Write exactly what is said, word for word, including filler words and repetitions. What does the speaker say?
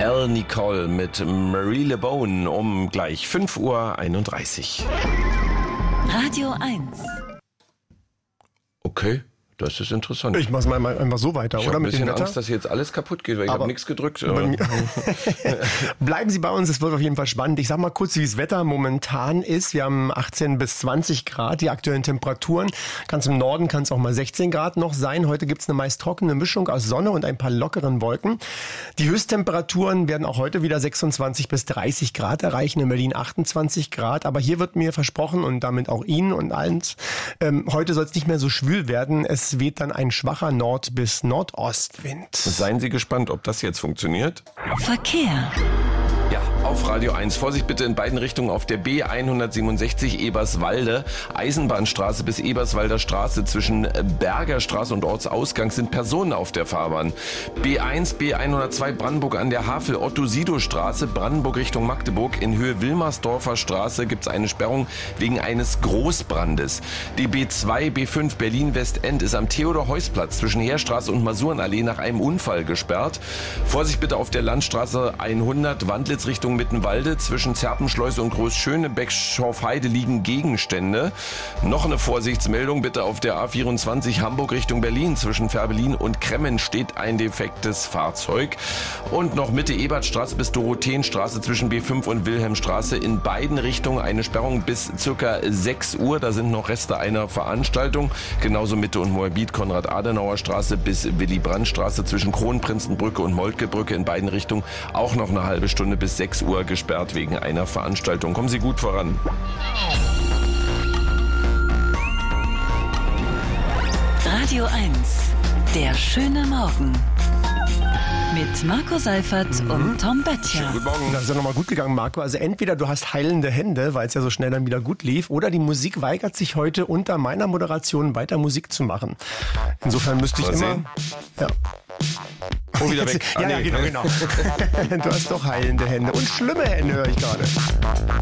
Elle Nicole mit Marie LeBone um gleich fünf Uhr einunddreißig. Radio eins. Okay. Das ist interessant. Ich mach's mal einfach so weiter, ich oder? Ich habe ein mit bisschen dem Wetter? Angst, dass jetzt alles kaputt geht, weil ich habe nichts gedrückt. Bleiben Sie bei uns, es wird auf jeden Fall spannend. Ich sag mal kurz, wie das Wetter momentan ist. Wir haben achtzehn bis zwanzig Grad, die aktuellen Temperaturen. Ganz im Norden kann es auch mal sechzehn Grad noch sein. Heute gibt's eine meist trockene Mischung aus Sonne und ein paar lockeren Wolken. Die Höchsttemperaturen werden auch heute wieder sechsundzwanzig bis dreißig Grad erreichen, in Berlin achtundzwanzig Grad. Aber hier wird mir versprochen und damit auch Ihnen und allen, ähm, heute soll es nicht mehr so schwül werden. Es Es weht dann ein schwacher Nord- bis Nordostwind. Seien Sie gespannt, ob das jetzt funktioniert. Verkehr. Ja, auf Radio eins. Vorsicht bitte in beiden Richtungen auf der B hundertsiebenundsechzig Eberswalde. Eisenbahnstraße bis Eberswalder Straße zwischen Berger Straße und Ortsausgang sind Personen auf der Fahrbahn. B eins, B hundertzwei Brandenburg an der Havel, Otto-Sido-Straße, Brandenburg Richtung Magdeburg. In Höhe Wilmersdorfer Straße gibt es eine Sperrung wegen eines Großbrandes. Die B zwei, B fünf Berlin-Westend ist am Theodor-Heuss-Platz zwischen Heerstraße und Masurenallee nach einem Unfall gesperrt. Vorsicht bitte auf der Landstraße hundert Wandlitz Richtung Mittenwalde. Zwischen Zerpenschleuse und Großschönebeck-Schorfheide liegen Gegenstände. Noch eine Vorsichtsmeldung bitte auf der A vierundzwanzig Hamburg Richtung Berlin. Zwischen Fährberlin und Kremmen steht ein defektes Fahrzeug. Und noch Mitte Ebertstraße bis Dorotheenstraße zwischen B fünf und Wilhelmstraße. In beiden Richtungen eine Sperrung bis circa sechs Uhr. Da sind noch Reste einer Veranstaltung. Genauso Mitte und Moabit, Konrad-Adenauer-Straße bis Willy-Brandt-Straße zwischen Kronprinzenbrücke und Moltke-Brücke. In beiden Richtungen auch noch eine halbe Stunde bis sechs Uhr gesperrt wegen einer Veranstaltung. Kommen Sie gut voran. Radio eins. Der schöne Morgen. Mit Marco Seifert mhm. und Tom Böttcher. Guten Morgen. Das ist ja nochmal gut gegangen, Marco. Also entweder du hast heilende Hände, weil es ja so schnell dann wieder gut lief, oder die Musik weigert sich heute unter meiner Moderation weiter Musik zu machen. Insofern müsste ich Mal immer... sehen. Ja. Oh, wieder weg. Ja, ah, ja, nee. genau, genau. Du hast doch heilende Hände. Und schlimme Hände, höre ich gerade.